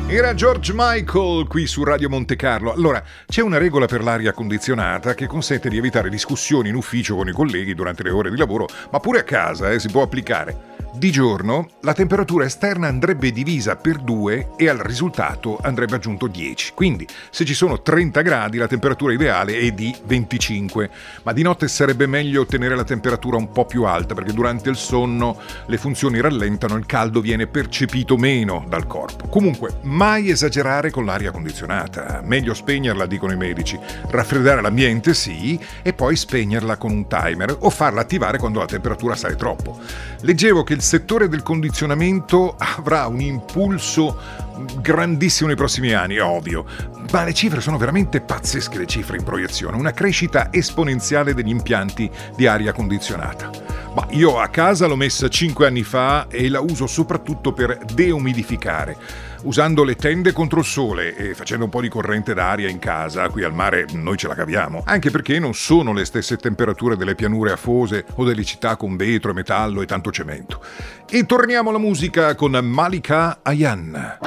Era George Michael qui su Radio Monte Carlo. Allora, c'è una regola per l'aria condizionata che consente di evitare discussioni in ufficio con i colleghi durante le ore di lavoro, ma pure a casa si può applicare. Di giorno la temperatura esterna andrebbe divisa per 2 e al risultato andrebbe aggiunto 10. Quindi, se ci sono 30 gradi, la temperatura ideale è di 25. Ma di notte sarebbe meglio ottenere la temperatura un po' più alta, perché durante il sonno le funzioni rallentano, il caldo viene percepito meno dal corpo. Comunque, mai esagerare con l'aria condizionata. Meglio spegnerla, dicono i medici. Raffreddare l'ambiente, sì, e poi spegnerla con un timer o farla attivare quando la temperatura sale troppo. Leggevo che il settore del condizionamento avrà un impulso grandissimo nei prossimi anni, è ovvio, ma le cifre sono veramente pazzesche, le cifre in proiezione, una crescita esponenziale degli impianti di aria condizionata. Ma io a casa l'ho messa 5 anni fa e la uso soprattutto per deumidificare, usando le tende contro il sole e facendo un po' di corrente d'aria in casa. Qui al mare noi ce la caviamo, anche perché non sono le stesse temperature delle pianure afose o delle città con vetro e metallo e tanto cemento. E torniamo alla musica con Malika Ayan.